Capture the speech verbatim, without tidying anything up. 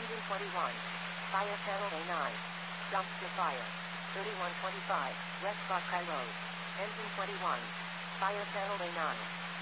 Engine twenty-one. Fire panel A nine. Dumpster fire. thirty-one twenty-five, West Buckeye Road. Engine twenty-one. Fire panel A nine.